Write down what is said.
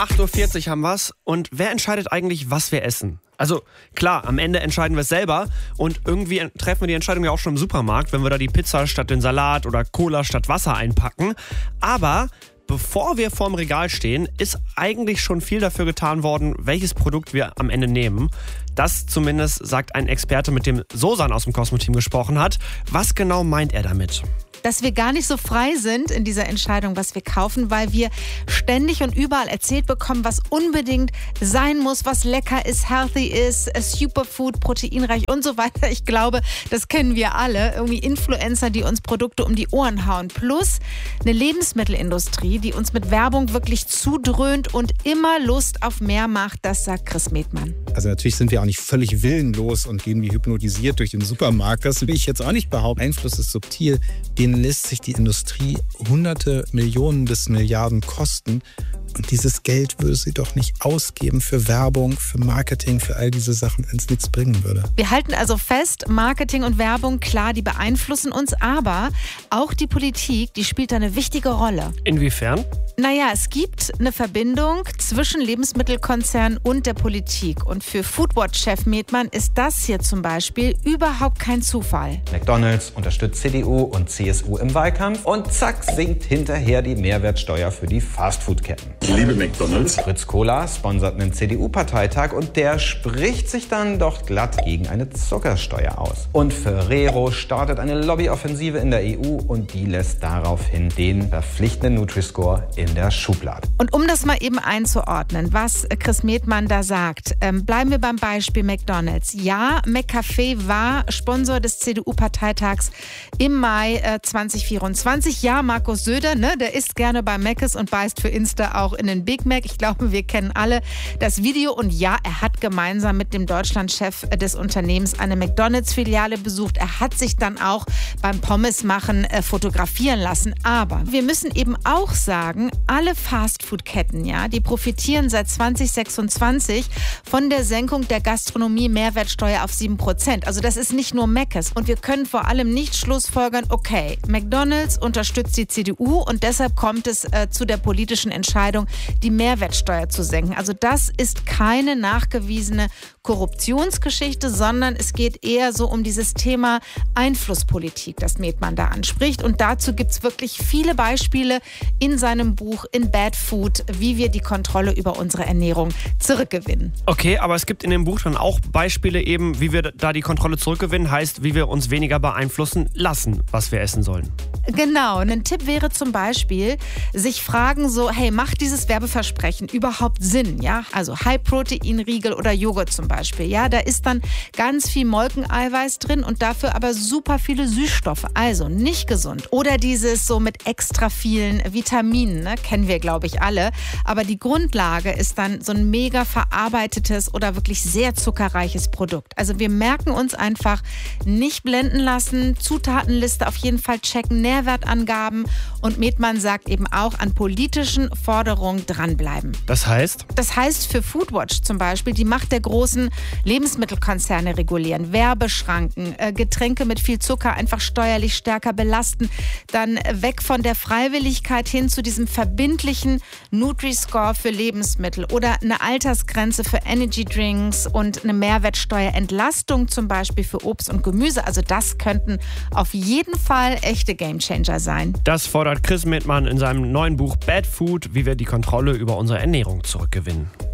8:40 Uhr haben wir's. Und wer entscheidet eigentlich, was wir essen? Also klar, am Ende entscheiden wir es selber und irgendwie treffen wir die Entscheidung ja auch schon im Supermarkt, wenn wir da die Pizza statt den Salat oder Cola statt Wasser einpacken. Aber bevor wir vorm Regal stehen, ist eigentlich schon viel dafür getan worden, welches Produkt wir am Ende nehmen. Das zumindest sagt ein Experte, mit dem Sosan aus dem Cosmo-Team gesprochen hat. Was genau meint er damit? Dass wir gar nicht so frei sind in dieser Entscheidung, was wir kaufen, weil wir ständig und überall erzählt bekommen, was unbedingt sein muss, was lecker ist, healthy ist, Superfood, proteinreich und so weiter. Ich glaube, das kennen wir alle. Irgendwie Influencer, die uns Produkte um die Ohren hauen. Plus eine Lebensmittelindustrie, die uns mit Werbung wirklich zudröhnt und immer Lust auf mehr macht. Das sagt Chris Medmann. Also natürlich sind wir auch nicht völlig willenlos und gehen wie hypnotisiert durch den Supermarkt. Das will ich jetzt auch nicht behaupten. Einfluss ist subtil. Den lässt sich die Industrie Hunderte Millionen bis Milliarden kosten. Und dieses Geld würde sie doch nicht ausgeben für Werbung, für Marketing, für all diese Sachen, wenn es nichts bringen würde. Wir halten also fest, Marketing und Werbung, klar, die beeinflussen uns, aber auch die Politik, die spielt da eine wichtige Rolle. Inwiefern? Naja, es gibt eine Verbindung zwischen Lebensmittelkonzernen und der Politik. Und für Foodwatch-Chef Medmann ist das hier zum Beispiel überhaupt kein Zufall. McDonald's unterstützt CDU und CSU im Wahlkampf und zack, sinkt hinterher die Mehrwertsteuer für die Fastfood-Ketten. Ich liebe McDonald's. Fritz Cola sponsert einen CDU-Parteitag und der spricht sich dann doch glatt gegen eine Zuckersteuer aus. Und Ferrero startet eine Lobbyoffensive in der EU und die lässt daraufhin den verpflichtenden Nutri-Score in der Schublade. Und um das mal eben einzuordnen, was Chris Medmann da sagt, bleiben wir beim Beispiel McDonald's. Ja, McCafé war Sponsor des CDU-Parteitags im Mai 2024. Ja, Markus Söder, der isst gerne bei Mc's und beißt für Insta auch in den Big Mac. Ich glaube, wir kennen alle das Video. Und ja, er hat gemeinsam mit dem Deutschlandchef des Unternehmens eine McDonald's-Filiale besucht. Er hat sich dann auch beim Pommesmachen fotografieren lassen. Aber wir müssen eben auch sagen, alle Fastfood-Ketten, die profitieren seit 2026 von der Senkung der Gastronomie-Mehrwertsteuer auf 7%. Also das ist nicht nur Mc's. Und wir können vor allem nicht schlussfolgern, okay, McDonald's unterstützt die CDU und deshalb kommt es zu der politischen Entscheidung, die Mehrwertsteuer zu senken. Also das ist keine nachgewiesene Korruptionsgeschichte, sondern es geht eher so um dieses Thema Einflusspolitik, das Medmann da anspricht. Und dazu gibt es wirklich viele Beispiele in seinem Buch In Bad Food, wie wir die Kontrolle über unsere Ernährung zurückgewinnen. Okay, aber es gibt in dem Buch dann auch Beispiele eben, wie wir da die Kontrolle zurückgewinnen, heißt, wie wir uns weniger beeinflussen lassen, was wir essen sollen. Genau, ein Tipp wäre zum Beispiel, sich fragen so, hey, macht dieses Werbeversprechen überhaupt Sinn? Ja, also High-Protein-Riegel oder Joghurt zum Beispiel. Ja, da ist dann ganz viel Molkeneiweiß drin und dafür aber super viele Süßstoffe, also nicht gesund. Oder dieses so mit extra vielen Vitaminen, kennen wir, glaube ich, alle. Aber die Grundlage ist dann so ein mega verarbeitetes oder wirklich sehr zuckerreiches Produkt. Also wir merken uns einfach, nicht blenden lassen, Zutatenliste auf jeden Fall checken, Nährwertangaben und Medmann sagt eben auch, an politischen Forderungen dranbleiben. Das heißt? Das heißt für Foodwatch zum Beispiel, die Macht der großen Lebensmittelkonzerne regulieren, Werbeschranken, Getränke mit viel Zucker einfach steuerlich stärker belasten, dann weg von der Freiwilligkeit hin zu diesem verbindlichen Nutri-Score für Lebensmittel oder eine Altersgrenze für Energy-Drinks und eine Mehrwertsteuerentlastung zum Beispiel für Obst und Gemüse. Also das könnten auf jeden Fall echte Gamechanger sein. Das fordert Chris Medmann in seinem neuen Buch Bad Food, wie wir die Kontrolle über unsere Ernährung zurückgewinnen.